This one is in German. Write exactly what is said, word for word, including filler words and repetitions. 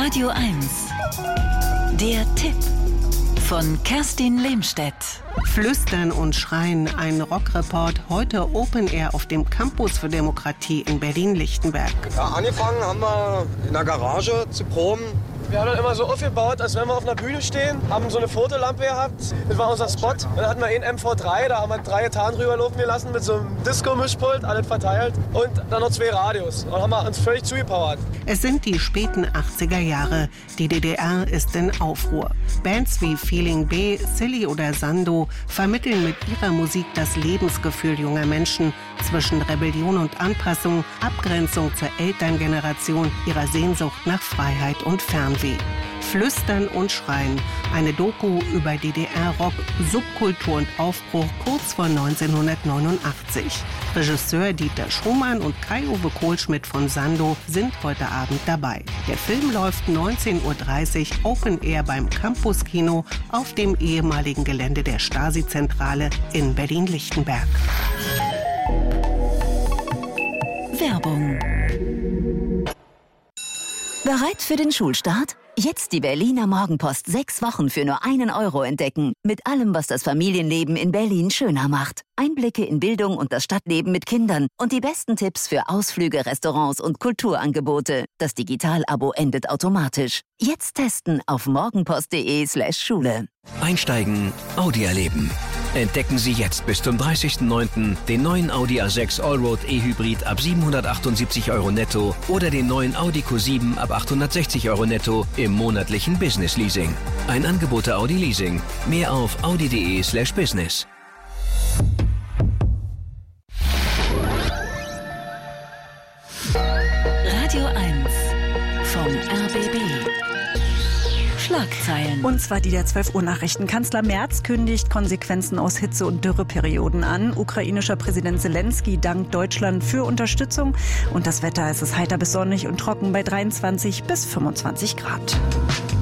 Radio eins. Der Tipp von Kerstin Lehmstedt. Flüstern und Schreien, ein Rockreport, heute Open Air auf dem Campus für Demokratie in Berlin-Lichtenberg. Ja, angefangen haben wir in der Garage zu proben. Wir haben dann immer so aufgebaut, als wenn wir auf einer Bühne stehen, haben so eine Fotolampe gehabt, das war unser Spot. Dann hatten wir einen M V drei, da haben wir drei Gitarren drüber laufen gelassen mit so einem Disco-Mischpult, alles verteilt und dann noch zwei Radios. Und dann haben wir uns völlig zugepowert. Es sind die späten achtziger Jahre. Die D D R ist in Aufruhr. Bands wie Feeling B, Silly oder Sando vermitteln mit ihrer Musik das Lebensgefühl junger Menschen zwischen Rebellion und Anpassung, Abgrenzung zur Elterngeneration, ihrer Sehnsucht nach Freiheit und Fernweh. Flüstern und Schreien, eine Doku über D D R-Rock, Subkultur und Aufbruch kurz vor neunzehnhundertneunundachtzig. Regisseur Dieter Schumann und Kai-Uwe Kohlschmidt von Sando sind heute Abend dabei. Der Film läuft neunzehn Uhr dreißig Open Air beim Campus Kino auf dem ehemaligen Gelände der Stasi-Zentrale in Berlin-Lichtenberg. Werbung. Bereit für den Schulstart? Jetzt die Berliner Morgenpost sechs Wochen für nur einen Euro entdecken. Mit allem, was das Familienleben in Berlin schöner macht. Einblicke in Bildung und das Stadtleben mit Kindern und die besten Tipps für Ausflüge, Restaurants und Kulturangebote. Das Digital-Abo endet automatisch. Jetzt testen auf morgenpost.de slash Schule. Einsteigen, Audi erleben. Entdecken Sie jetzt bis zum dreißigsten neunten den neuen Audi A sechs Allroad E-Hybrid ab siebenhundertachtundsiebzig Euro netto oder den neuen Audi Q sieben ab achthundertsechzig Euro netto im monatlichen Business Leasing. Ein Angebot der Audi Leasing. Mehr auf audi.de slash business. Radio eins vom R B B. Schlagzeilen. Und zwar die der zwölf Uhr Nachrichten. Kanzler Merz kündigt Konsequenzen aus Hitze- und Dürreperioden an. Ukrainischer Präsident Zelensky dankt Deutschland für Unterstützung. Und das Wetter, es ist heiter bis sonnig und trocken bei dreiundzwanzig bis fünfundzwanzig Grad.